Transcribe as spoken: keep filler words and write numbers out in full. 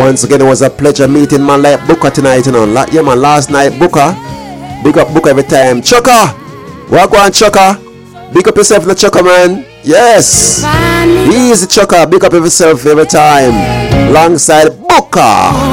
Once again, it was a pleasure meeting man like Booker tonight, you know. La- yeah, man, last night, Booker. Big up Booker every time. Chucker! Walk on, Chucker. Big up yourself in the Chucker, man. Yes. Easy, Chucker. Big up yourself every time. Alongside Booker.